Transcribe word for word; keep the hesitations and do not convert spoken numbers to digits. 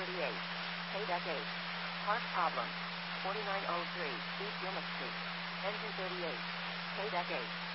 thirty-eight. Payback eight. Part problem. forty-nine oh three, East Yuma Street. Engine thirty-eight. Payback eight.